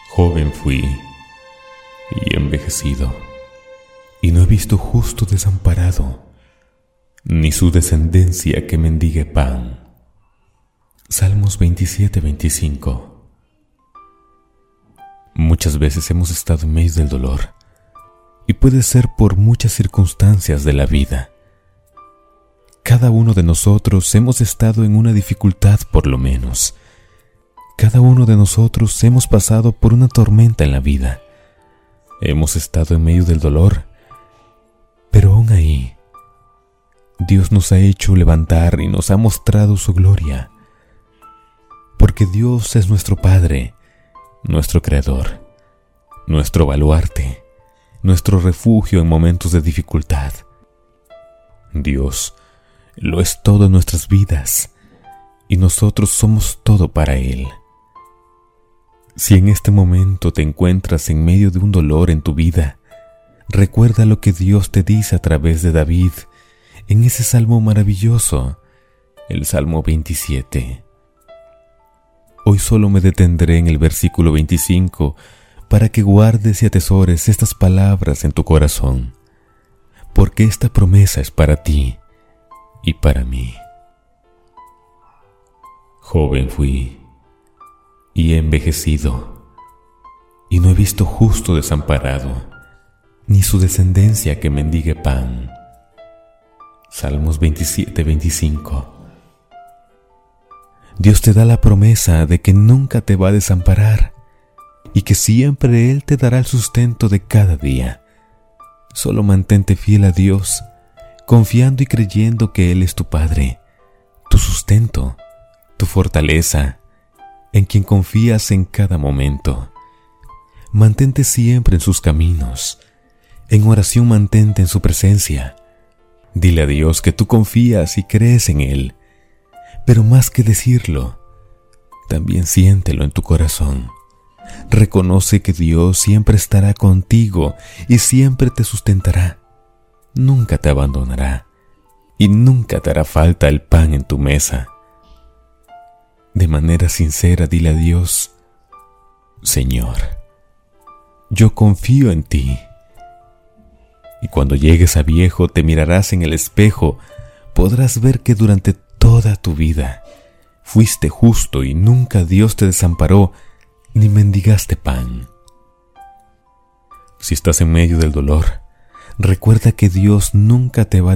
Joven fui y envejecido, y no he visto justo desamparado, ni su descendencia que mendigue pan. Salmos 27:25. Muchas veces hemos estado en medio del dolor, y puede ser por muchas circunstancias de la vida. Cada uno de nosotros hemos estado en una dificultad por lo menos. Cada uno de nosotros hemos pasado por una tormenta en la vida. Hemos estado en medio del dolor, pero aún ahí, Dios nos ha hecho levantar y nos ha mostrado su gloria. Porque Dios es nuestro Padre, nuestro Creador, nuestro baluarte, nuestro refugio en momentos de dificultad. Dios lo es todo en nuestras vidas, y nosotros somos todo para Él. Si en este momento te encuentras en medio de un dolor en tu vida, recuerda lo que Dios te dice a través de David en ese salmo maravilloso, el Salmo 27. Hoy solo me detendré en el versículo 25 para que guardes y atesores estas palabras en tu corazón, porque esta promesa es para ti y para mí. Joven fui y he envejecido, y no he visto justo desamparado, ni su descendencia que mendigue pan. Salmos 27:25. Dios te da la promesa de que nunca te va a desamparar y que siempre Él te dará el sustento de cada día. Solo mantente fiel a Dios, confiando y creyendo que Él es tu Padre, tu sustento, tu fortaleza, en quien confías en cada momento. Mantente siempre en sus caminos. En oración mantente en su presencia. Dile a Dios que tú confías y crees en Él. Pero más que decirlo, también siéntelo en tu corazón. Reconoce que Dios siempre estará contigo y siempre te sustentará. Nunca te abandonará y nunca te hará falta el pan en tu mesa. De manera sincera dile a Dios: Señor, yo confío en ti. Y cuando llegues a viejo te mirarás en el espejo, podrás ver que durante toda tu vida fuiste justo y nunca Dios te desamparó ni mendigaste pan. Si estás en medio del dolor, recuerda que Dios nunca te va a